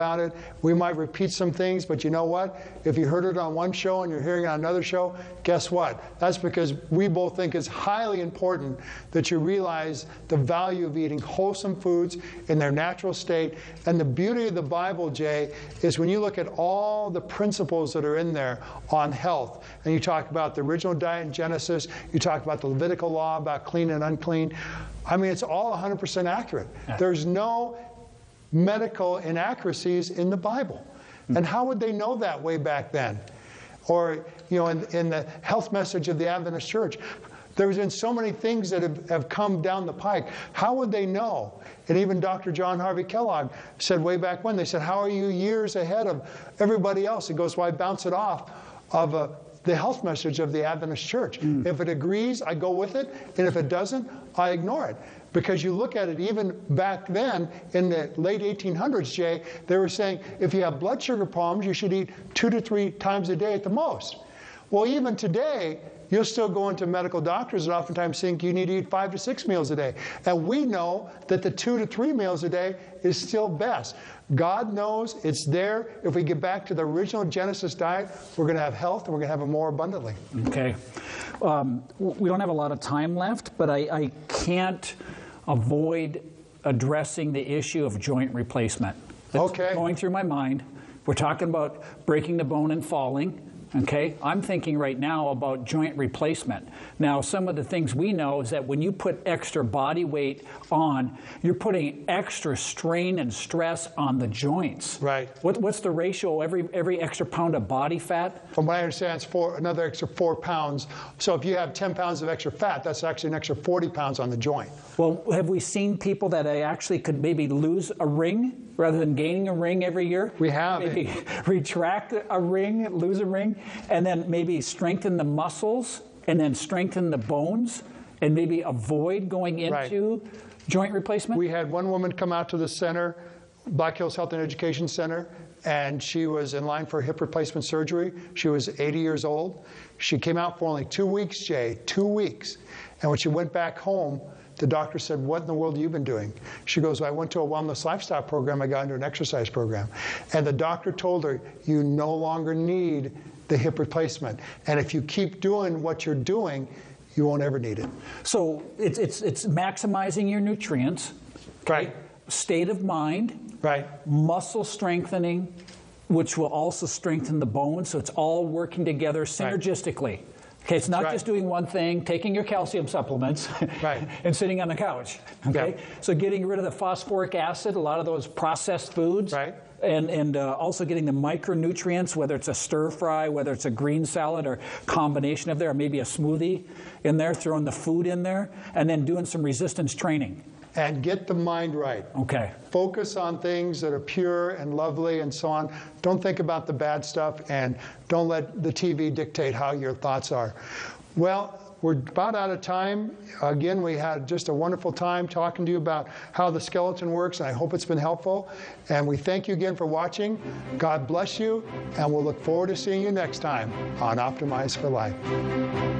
about it. We might repeat some things, but you know what? If you heard it on one show and you're hearing it on another show, guess what? That's because we both think it's highly important that you realize the value of eating wholesome foods in their natural state. And the beauty of the Bible, Jay, is when you look at all the principles that are in there on health, and you talk about the original diet in Genesis, you talk about the Levitical law about clean and unclean, I mean, it's all 100% accurate. There's no medical inaccuracies in the Bible. And how would they know that way back then? Or, you know, in the health message of the Adventist Church, there's been so many things that have come down the pike. How would they know? And even Dr. John Harvey Kellogg said way back when, they said, how are you years ahead of everybody else? He goes, well, I bounce it off of the health message of the Adventist Church. If it agrees, I go with it. And if it doesn't, I ignore it. Because you look at it, even back then, in the late 1800s, Jay, they were saying, if you have blood sugar problems, you should eat 2 to 3 times a day at the most. Well, even today, you'll still go into medical doctors that oftentimes think you need to eat 5 to 6 meals a day. And we know that the 2 to 3 meals a day is still best. God knows it's there. If we get back to the original Genesis diet, we're going to have health and we're going to have it more abundantly. Okay. We don't have a lot of time left, but I can't avoid addressing the issue of joint replacement. That's going through my mind. We're talking about breaking the bone and falling. Okay, I'm thinking right now about joint replacement. Now, some of the things we know is that when you put extra body weight on, you're putting extra strain and stress on the joints. Right. What's the ratio every extra pound of body fat? From what I understand, it's another extra 4 pounds. So if you have 10 pounds of extra fat, that's actually an extra 40 pounds on the joint. Well, have we seen people that actually could maybe lose a ring rather than gaining a ring every year? We have. Maybe retract a ring, lose a ring, and then maybe strengthen the muscles and then strengthen the bones and maybe avoid going into joint replacement? We had one woman come out to the center, Black Hills Health and Education Center, and she was in line for hip replacement surgery. She was 80 years old. She came out for only 2 weeks, Jay, 2 weeks. And when she went back home, the doctor said, what in the world have you been doing? She goes, well, I went to a wellness lifestyle program. I got into an exercise program. And the doctor told her, you no longer need the hip replacement. And if you keep doing what you're doing, you won't ever need it. So it's maximizing your nutrients. Okay? Right. State of mind. Right. Muscle strengthening, which will also strengthen the bones. So it's all working together synergistically. Right. Okay, it's not just doing one thing, taking your calcium supplements and sitting on the couch. Okay, so getting rid of the phosphoric acid, a lot of those processed foods, and also getting the micronutrients, whether it's a stir fry, whether it's a green salad or combination of there, or maybe a smoothie in there, throwing the food in there, and then doing some resistance training. And get the mind right. Okay. Focus on things that are pure and lovely and so on. Don't think about the bad stuff, and don't let the TV dictate how your thoughts are. Well, we're about out of time. Again, we had just a wonderful time talking to you about how the skeleton works, and I hope it's been helpful. And we thank you again for watching. God bless you, and we'll look forward to seeing you next time on Optimize for Life.